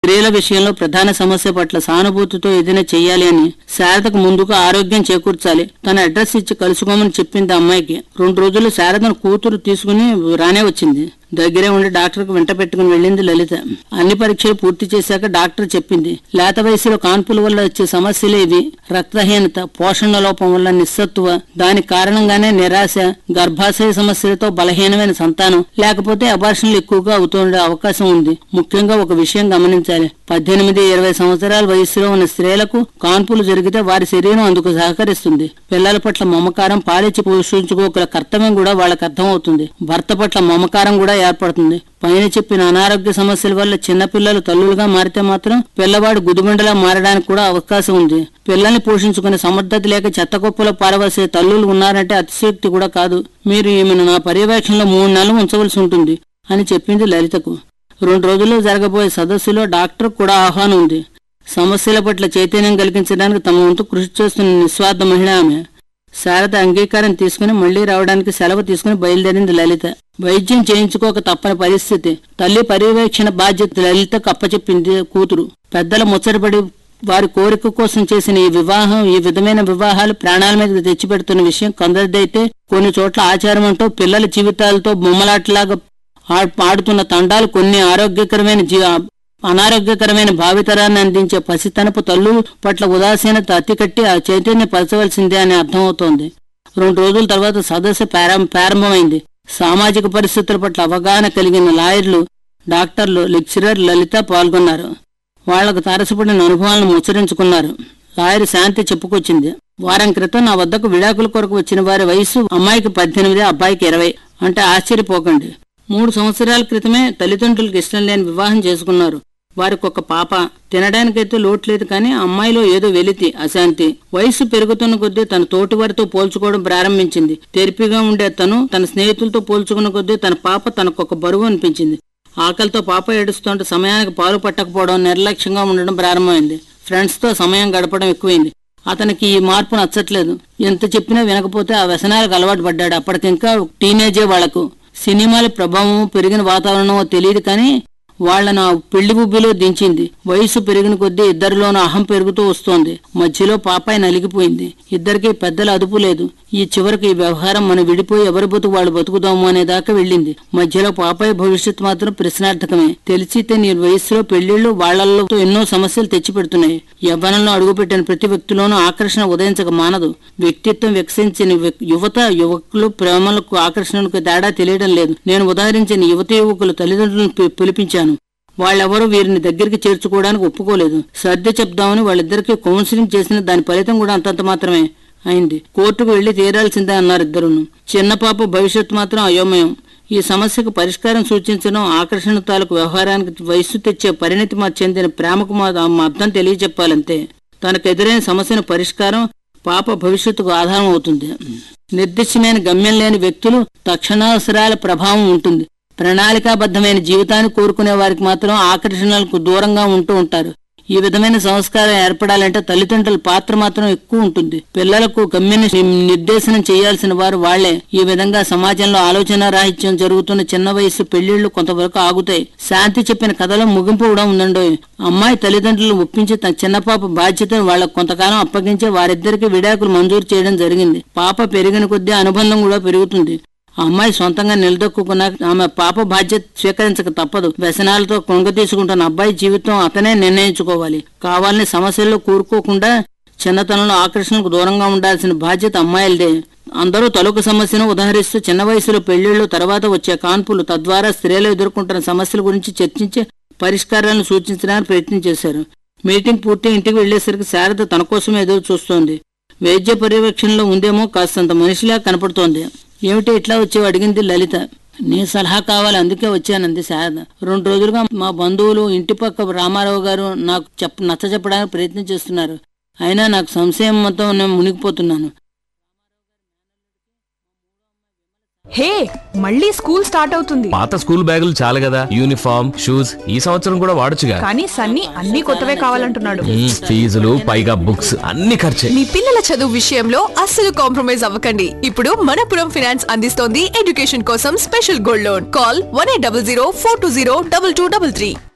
స్త్రీల విషయంలో ప్రధాన సమస్య పట్ల సానుభూతితో ఏదైనా చెయ్యాలి అని శారదకు ముందుగా ఆరోగ్యం చేకూర్చాలి. తన అడ్రస్ ఇచ్చి కలుసుకోమని చెప్పింది అమ్మాయికి. 2 రోజులు శారదను కూతురు తీసుకుని రానే వచ్చింది. దగ్గరే ఉండి డాక్టర్కు వెంట పెట్టుకుని వెళ్ళింది లలిత. అన్ని పరీక్షలు పూర్తి చేశాక డాక్టర్ చెప్పింది, లేత వయసులో కాన్పుల వల్ల వచ్చే సమస్యలే ఇవి. రక్తహీనత, పోషణ లోపం వల్ల నిస్సత్తువ, దాని కారణంగానే నిరాశ, గర్భాశయ సమస్యలతో బలహీనమైన సంతానం, లేకపోతే అబార్షన్లు ఎక్కువగా అవుతుండే అవకాశం ఉంది. ముఖ్యంగా ఒక విషయం గమనించాలి. 18-20 సంవత్సరాల వయసులో ఉన్న స్త్రీలకు కాన్పులు జరిగితే వారి శరీరం అందుకు సహకరిస్తుంది. పిల్లల పట్ల మమకారం, పాలిచ్చి పోషించుకోగల కర్తవ్యం కూడా వాళ్ళకి అర్థమవుతుంది. భర్త పట్ల మమకారం కూడా ఏర్పడుతుంది. పైన చెప్పిన అనారోగ్య సమస్యల వల్ల చిన్నపిల్లలు తల్లులుగా మారితే మాత్రం పిల్లవాడు గుదిబండలా మారడానికి కూడా అవకాశం ఉంది. పిల్లల్ని పోషించుకునే సమర్థత లేక చెత్తకొప్పలో పారవలసే తల్లులు ఉన్నారంటే అతిశయోక్తి కూడా కాదు. మీరు ఈమెను నా పర్యవేక్షణలో 3 నెలలు ఉంచవలసి ఉంటుంది అని చెప్పింది లలితకు. 2 రోజుల్లో జరగబోయే సదస్సులో డాక్టర్ కూడా ఆహ్వానం ఉంది. సమస్యల పట్ల చైతన్యం కలిగించడానికి తమ వంతు కృషి చేస్తున్న నిస్వార్థ మహిళ ఆమె. శారద అంగీకారం తీసుకుని మళ్లీ రావడానికి సెలవు తీసుకుని బయలుదేరింది లలిత. వైద్యం చేయించుకోక తప్పని పరిస్థితి. తల్లి పర్యవేక్షణ బాధ్యత లలితకు అప్పచెప్పింది కూతురు. పెద్దల ముచ్చటపడి వారి కోరిక కోసం చేసిన ఈ విధమైన వివాహాలు ప్రాణాల మీద తెచ్చిపెడుతున్న విషయం కొందరిదైతే, కొన్ని చోట్ల ఆచారం అంటూ పిల్లల జీవితాలతో బొమ్మలాటలాగా ఆడుతున్న తండాలు కొన్ని అనారోగ్యకరమైన భావితరాన్ని అందించే పసితనపు తల్లు పట్ల ఉదాసీనత అతికట్టి ఆ చైతన్య పరచవలసిందే అని అర్థమవుతోంది. 2 రోజుల తర్వాత సదస్సు ప్రారంభమైంది. సామాజిక పరిస్థితుల పట్ల అవగాహన కలిగిన లాయర్లు, డాక్టర్లు, లెక్చరర్ లలిత పాల్గొన్నారు. వాళ్లకు తారసపడిన అనుభవాలను ముచ్చరించుకున్నారు. లాయర్ శాంతి చెప్పుకొచ్చింది, వారం క్రితం నా వద్దకు విడాకుల కొరకు వచ్చిన వారి వయసు అమ్మాయికి 18, అబ్బాయికి 20. అంటే ఆశ్చర్యపోకండి. 3 సంవత్సరాల క్రితమే తల్లిదండ్రులకు ఇష్టం లేని వివాహం చేసుకున్నారు. వారికి ఒక పాప. తినడానికైతే లోటు లేదు, కానీ అమ్మాయిలో ఏదో వెలితి, అశాంతి. వయసు పెరుగుతున్న కొద్దీ తన తోటి వారితో పోల్చుకోవడం ప్రారంభించింది. తెరిపిగా ఉండే తన స్నేహితులతో పోల్చుకున్న కొద్దీ తన పాప తనకొక బరువు అనిపించింది. ఆకలితో పాప ఏడుస్తుంటే సమయానికి పాలు పట్టకపోవడం, నిర్లక్ష్యంగా ఉండడం ప్రారంభమైంది. ఫ్రెండ్స్ తో సమయం గడపడం ఎక్కువైంది. అతనికి ఈ మార్పు నచ్చట్లేదు. ఎంత చెప్పినా వినకపోతే ఆ వ్యసనాలకు అలవాటు పడ్డాడు. అప్పటికింకా టీనేజే వాళ్లకు. సినిమాల ప్రభావం, పెరిగిన వాతావరణమో తెలియదు, కానీ వాళ్లను పెళ్లి బుబ్బిలో దించింది. వయసు పెరిగిన కొద్దీ ఇద్దరిలోనూ అహం పెరుగుతూ వస్తోంది. మధ్యలో పాపాయి నలిగిపోయింది. ఇద్దరికీ పెద్దల అదుపు లేదు. ఈ చివరికి ఈ వ్యవహారం మనం విడిపోయి ఎవరి బతుకు వాళ్ళు బతుకుదాము అనేదాకా వెళ్ళింది. మధ్యలో పాపాయి భవిష్యత్తు మాత్రం ప్రశ్నార్థకమే. తెలిసితే నీ వయసులో పెళ్లిళ్లు వాళ్లలో ఎన్నో సమస్యలు తెచ్చిపెడుతున్నాయి. యవ్వనంలో అడుగుపెట్టిన ప్రతి వ్యక్తిలోనూ ఆకర్షణ ఉదయించక మానదు. వ్యక్తిత్వం వికసించిన యువకులు ప్రేమలకు, ఆకర్షణకు తేడా తెలియడం లేదు. నేను ఉదాహరించిన యువకులు తల్లిదండ్రులను పిలిపించాను. వాళ్ళెవరూ వీరిని దగ్గరికి చేర్చుకోవడానికి ఒప్పుకోలేదు. సర్ది చెప్దామని వాళ్ళిద్దరికీ కౌన్సిలింగ్ చేసిన దాని ఫలితం కూడా అంతంత మాత్రమే అయింది. కోర్టుకు వెళ్లి తీరాల్సిందే అన్నారు ఇద్దరును. చిన్న పాప భవిష్యత్తు మాత్రం అయోమయం. ఈ సమస్యకు పరిష్కారం సూచించడం, ఆకర్షణ తాలూకు వ్యవహారానికి వయస్సు తెచ్చే పరిణితి చెందిన ప్రేమకు అర్థం తెలియచెప్పాలంతే. తనకెదురైన సమస్యను పరిష్కారం పాప భవిష్యత్తుకు ఆధారం అవుతుంది. నిర్దిష్టమైన గమ్యం లేని వ్యక్తులు తక్షణావసరాల ప్రభావం ఉంటుంది. ప్రణాళికాబద్ధమైన జీవితాన్ని కోరుకునే వారికి మాత్రం ఆకర్షణలకు దూరంగా ఉంటూ ఉంటారు. ఈ విధమైన సంస్కారం ఏర్పడాలంటే తల్లిదండ్రుల పాత్ర మాత్రం ఎక్కువ ఉంటుంది. పిల్లలకు గమ్యాన్ని నిర్దేశనం చేయాల్సిన వారు వాళ్లే. ఈ విధంగా సమాజంలో ఆలోచన రాహిత్యం జరుగుతున్న చిన్న వయసు పెళ్లిళ్లు కొంతవరకు ఆగుతాయి. శాంతి చెప్పిన కథలో ముగింపు కూడా ఉందండో. అమ్మాయి తల్లిదండ్రులను ఒప్పించి తన చిన్న పాప బాధ్యతను వాళ్లకు కొంతకాలం అప్పగించి వారిద్దరికి విడాకులు మంజూరు చేయడం జరిగింది. పాప పెరిగిన కొద్దీ అనుబంధం కూడా పెరుగుతుంది. ఆ అమ్మాయి సొంతంగా నిలదొక్కున్నా ఆమె పాప బాధ్యత స్వీకరించక తప్పదు. వ్యసనాలతో కొంగ తీసుకుంటున్న అబ్బాయి జీవితం అతనే నిర్ణయించుకోవాలి. కావాలని సమస్యల్లో కూరుకోకుండా చిన్నతనంలో ఆకర్షణకు దూరంగా ఉండాల్సిన బాధ్యత అమ్మాయిలదే. అందరూ తలుకు సమస్యను ఉదాహరిస్తూ చిన్న వయసులో పెళ్లిళ్లు, తర్వాత వచ్చే కాన్పులు, తద్వారా స్త్రీలు ఎదుర్కొంటున్న సమస్యల గురించి చర్చించి పరిష్కారాలను సూచించడానికి ప్రయత్నం చేశారు. మీటింగ్ పూర్తి ఇంటికి వెళ్లేసరికి శారద తన కోసమే ఎదురు చూస్తోంది. వైద్య పర్యవేక్షణలో ఉందేమో కాస్తంత మనిషిలా కనపడుతోంది. ఏమిటి ఇట్లా వచ్చావు అడిగింది లలిత. నీ సలహా కావాలి, అందుకే వచ్చానంది శారద. 2 రోజులుగా మా బంధువులు ఇంటి పక్క రామారావు గారు నాకు నచ్చ చెప్పడానికి ప్రయత్నం చేస్తున్నారు. అయినా నాకు సంశయం మొత్తం నేను మునిగిపోతున్నాను. హే, మళ్ళీ స్కూల్ స్టార్ట్ అవుతుంది. పాత స్కూల్ బ్యాగులు చాలు కదా, యూనిఫామ్, షూస్ ఈ సంవత్సరం కూడా వాడొచ్చుగా. కానీ సన్నీ అన్ని కొత్తవే కావాలంటున్నాడు. ఫీజులు పైగా బుక్స్ అన్ని ఖర్చే. మీ పిల్లల చదువు విషయంలో అస్సలు కాంప్రమైజ్ అవ్వకండి. ఇప్పుడు మనపురం ఫైనాన్స్ అందిస్తోంది ఎడ్యుకేషన్ కోసం స్పెషల్ గోల్డ్ లోన్. కాల్ 1800 420 2233.